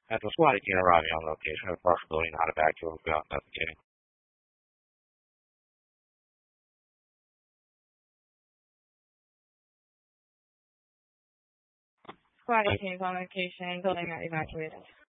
At the squad team arriving on location, a partial building not evacuated without investigating. Squad teams on location, building not evacuated.